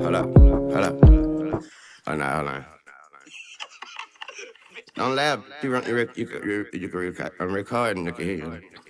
Hold up. Hold on. Don't laugh. You can I'm recording. They can hear you.